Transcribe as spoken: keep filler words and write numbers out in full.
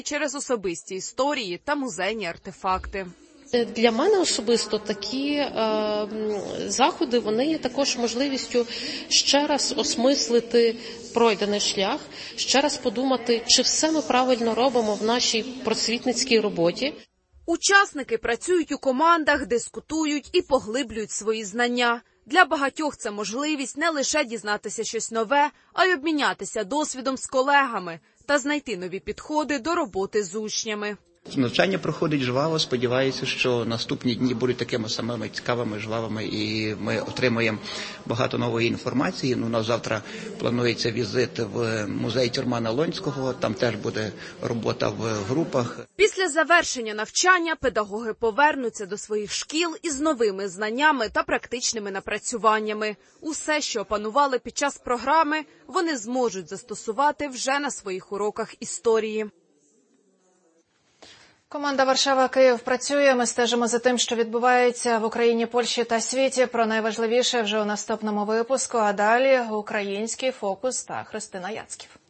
через особисті історії та музейні артефакти. Для мене особисто такі е, заходи, вони є також можливістю ще раз осмислити пройдений шлях, ще раз подумати, чи все ми правильно робимо в нашій просвітницькій роботі. Учасники працюють у командах, дискутують і поглиблюють свої знання. Для багатьох це можливість не лише дізнатися щось нове, а й обмінятися досвідом з колегами та знайти нові підходи до роботи з учнями. Навчання проходить жваво, сподіваюся, що наступні дні будуть такими самими цікавими, жвавими, і ми отримаємо багато нової інформації. Ну, на завтра планується візит в музей Тюрмана Лонського, там теж буде робота в групах. Після завершення навчання педагоги повернуться до своїх шкіл із новими знаннями та практичними напрацюваннями. Усе, що опанували під час програми, вони зможуть застосувати вже на своїх уроках історії. Команда «Варшава-Київ» працює. Ми стежимо за тим, що відбувається в Україні, Польщі та світі. Про найважливіше вже у наступному випуску. А далі український фокус та Христина Яцьків.